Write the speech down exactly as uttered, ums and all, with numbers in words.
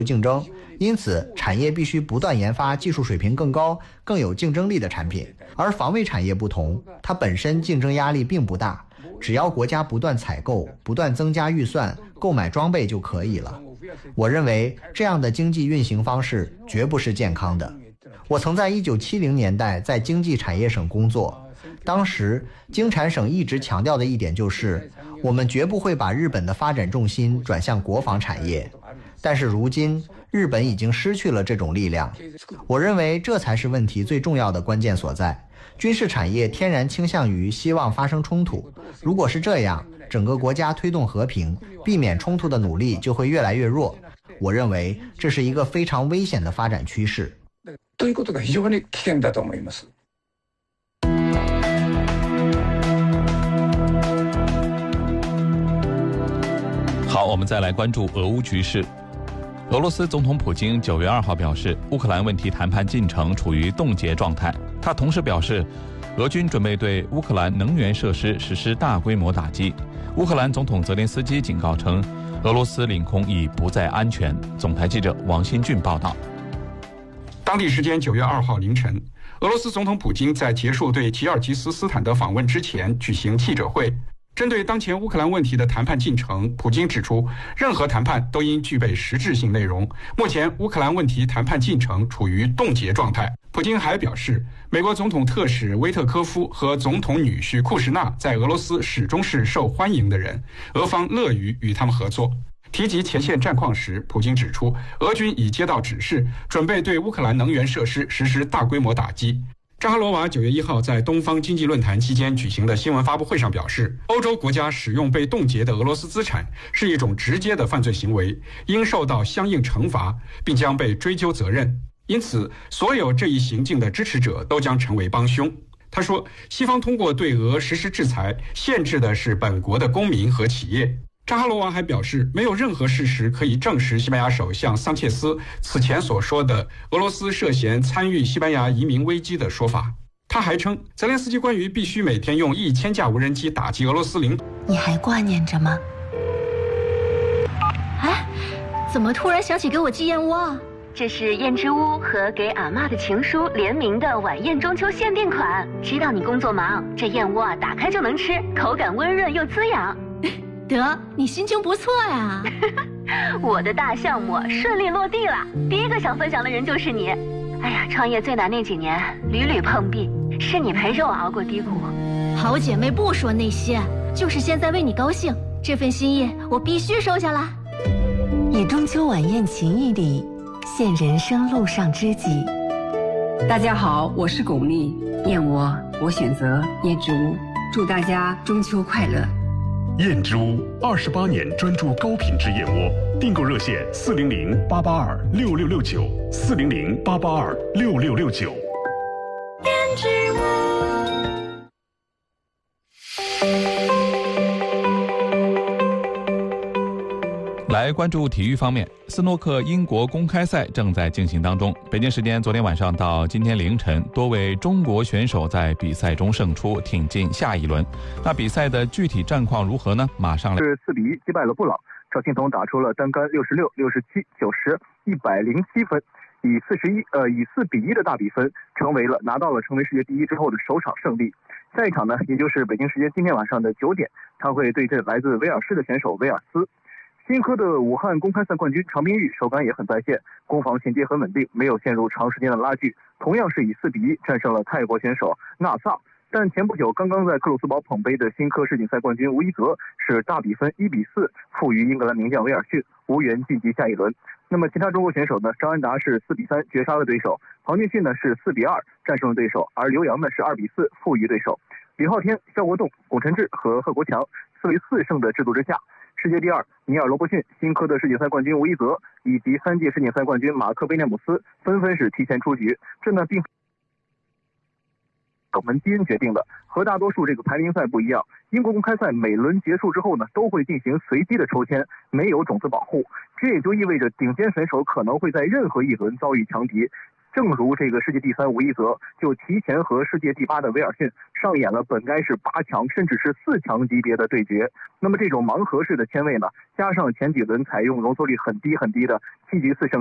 竞争，因此产业必须不断研发技术水平更高、更有竞争力的产品。而防卫产业不同，它本身竞争压力并不大，只要国家不断采购、不断增加预算、购买装备就可以了。我认为这样的经济运行方式绝不是健康的。我曾在一九七零年代在经济产业省工作，当时经产省一直强调的一点就是，我们绝不会把日本的发展重心转向国防产业。但是如今日本已经失去了这种力量，我认为这才是问题最重要的关键所在。军事产业天然倾向于希望发生冲突，如果是这样，整个国家推动和平、避免冲突的努力就会越来越弱。我认为这是一个非常危险的发展趋势。 ということが非常に危険だと思います。 好，我们再来关注俄乌局势。俄罗斯总统普京九月二号表示，乌克兰问题谈判进程处于冻结状态。他同时表示，俄军准备对乌克兰能源设施实施大规模打击。乌克兰总统泽连斯基警告称，俄罗斯领空已不再安全。总台记者王新俊报道。 当地时间九月二号凌晨，俄罗斯总统普京在结束对吉尔吉斯斯坦的访问之前举行记者会。针对当前乌克兰问题的谈判进程，普京指出，任何谈判都应具备实质性内容。目前乌克兰问题谈判进程处于冻结状态。普京还表示，美国总统特使维特科夫和总统女婿库什纳在俄罗斯始终是受欢迎的人，俄方乐于与他们合作。提及前线战况时，普京指出，俄军已接到指示，准备对乌克兰能源设施实施大规模打击。扎哈罗娃九月一号在东方经济论坛期间举行的新闻发布会上表示，欧洲国家使用被冻结的俄罗斯资产是一种直接的犯罪行为，应受到相应惩罚，并将被追究责任。因此，所有这一行径的支持者都将成为帮凶。他说，西方通过对俄实施制裁，限制的是本国的公民和企业。扎哈罗娃还表示，没有任何事实可以证实西班牙首相桑切斯此前所说的俄罗斯涉嫌参与西班牙移民危机的说法。他还称，泽连斯基关于必须每天用一千架无人机打击俄罗斯领土， 你还挂念着吗？ 哎，怎么突然想起给我寄燕窝？ 这是燕之屋和给阿嬷的情书联名的晚宴中秋限定款。知道你工作忙，这燕窝啊打开就能吃，口感温润又滋养。 得，你心情不错呀。 我的大项目顺利落地了，第一个想分享的人就是你。哎呀，创业最难那几年屡屡碰壁，是你陪着我熬过低谷。 好姐妹不说那些，就是现在为你高兴，这份心意我必须收下啦。 以中秋晚宴情谊礼，献人生路上知己。 大家好，我是巩俐，燕窝我选择燕之屋，祝大家中秋快乐。 燕之屋二十八年专注高品质燕窝，订购热线四零零八八二六六六九四零零八八二六六六九。 燕之屋。 来关注体育方面，斯诺克英国公开赛正在进行当中。北京时间昨天晚上到今天凌晨，多位中国选手在比赛中胜出，挺进下一轮。那比赛的具体战况如何呢？马上来。 是四比一击败了布朗，赵欣彤打出了单杆六十六、六十七、九十、一百零七分，以四十一呃以四比一的大比分，成为了拿到了成为世界第一之后的首场胜利。下一场呢，也就是北京时间今天晚上的九点，他会对阵来自威尔士的选手威尔斯。新科的武汉公开赛冠军常冰玉手感也很在线，攻防衔接很稳定，没有陷入长时间的拉锯，同样是以四比一战胜了泰国选手纳萨。但前不久刚刚在克鲁斯堡捧杯的新科世锦赛冠军吴一泽是大比分一比四负于英格兰名将威尔逊，无缘晋级下一轮。那么其他中国选手呢？张安达是四比三绝杀了对手，庞俊迅呢是四比二战胜了对手，而刘洋呢是二比四负于对手。李昊天、肖国栋、龚晨志和贺国强四为四胜的制度之下，世界第二尼尔罗伯逊、新科的世锦赛冠军吴一泽以及三届世锦赛冠军马克贝涅姆斯纷纷是提前出局。这呢并我们基因决定的，和大多数这个排名赛不一样，英国公开赛每轮结束之后呢，都会进行随机的抽签，没有种子保护，这也就意味着顶尖选手可能会在任何一轮遭遇强敌。 正如这个世界第三吴一泽就提前和世界第八的威尔逊上演了本该是八强甚至是四强级别的对决。那么这种盲盒式的签位呢，加上前几轮采用容错率很低很低的七局四胜